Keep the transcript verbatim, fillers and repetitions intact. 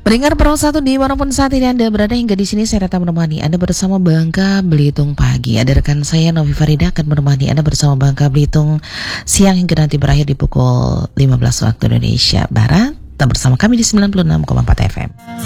Pendengar Pro satu dimanapun saat ini Anda berada, hingga di sini saya Reta menemani Anda bersama Bangka Belitung Pagi. Ada rekan saya Novi Farida akan menemani Anda bersama Bangka Belitung siang hingga nanti berakhir di pukul lima belas waktu Indonesia Barat. Tetap bersama kami di sembilan puluh enam koma empat F M.